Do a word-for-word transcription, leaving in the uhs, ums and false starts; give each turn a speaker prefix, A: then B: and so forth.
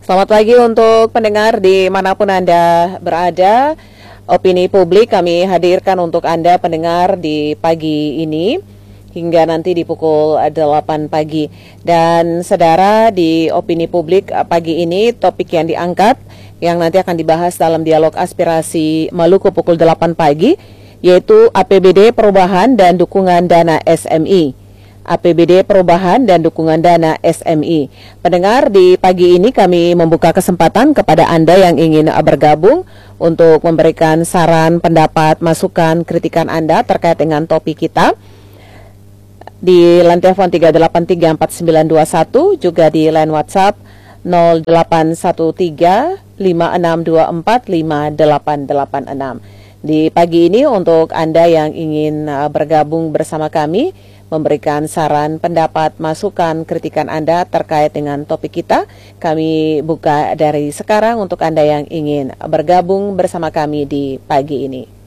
A: Selamat pagi untuk pendengar dimanapun Anda berada. Opini publik kami hadirkan untuk Anda pendengar di pagi ini hingga nanti di pukul delapan pagi. Dan saudara, di opini publik pagi ini topik yang diangkat yang nanti akan dibahas dalam dialog aspirasi Maluku pukul delapan pagi, yaitu A P B D perubahan dan dukungan dana S M I. A P B D perubahan dan dukungan dana S M I. Pendengar, di pagi ini kami membuka kesempatan kepada Anda yang ingin bergabung untuk memberikan saran, pendapat, masukan, kritikan Anda terkait dengan topik kita di line telepon tiga delapan tiga empat sembilan dua satu, juga di line WhatsApp nol delapan satu tiga lima enam dua empat lima delapan delapan enam. Di pagi ini untuk Anda yang ingin bergabung bersama kami, memberikan saran, pendapat, masukan, kritikan Anda terkait dengan topik kita, kami buka dari sekarang untuk Anda yang ingin bergabung bersama kami di pagi ini.